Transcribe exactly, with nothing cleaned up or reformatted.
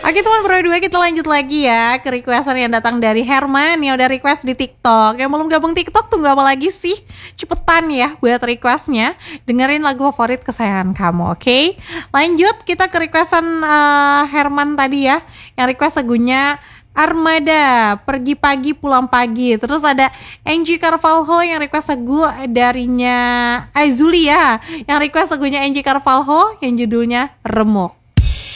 Oke teman berdua, kita lanjut lagi ya ke requestan yang datang dari Herman yang udah request di TikTok. Yang belum gabung TikTok tunggu apa lagi sih? Cepetan ya buat requestnya. Dengerin lagu favorit kesayangan kamu, oke? Okay? Lanjut kita ke requestan uh, Herman tadi ya, yang request lagunya Armada, Pergi Pagi Pulang Pagi. Terus ada Angie Carvalho yang request lagu darinya Azulia, yang request lagunya Angie Carvalho yang judulnya Remuk.